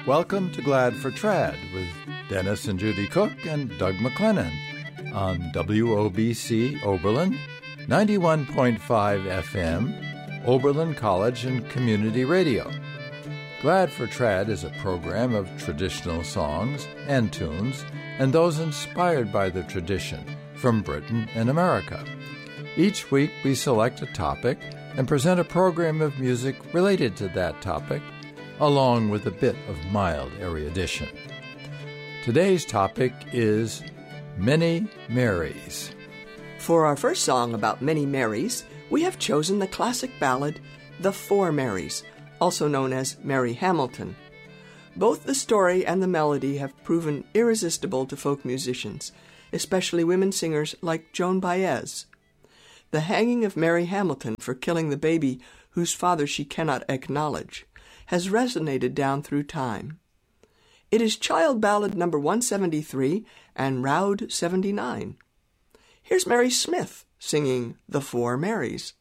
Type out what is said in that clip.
Welcome to Glad for Trad with Dennis and Judy Cook and Doug McLennan on WOBC Oberlin, 91.5 FM, Oberlin College and Community Radio. Glad for Trad is a program of traditional songs and tunes and those inspired by the tradition from Britain and America. Each week we select a topic and present a program of music related to that topic, along with a bit of mild erudition. Today's topic is Many Marys. For our first song about Many Marys, we have chosen the classic ballad, The Four Marys, also known as Mary Hamilton. Both the story and the melody have proven irresistible to folk musicians, especially women singers like Joan Baez. The hanging of Mary Hamilton for killing the baby whose father she cannot acknowledge has resonated down through time. It is child ballad number 173 and Roud 79. Here's Mary Smith singing The Four Marys.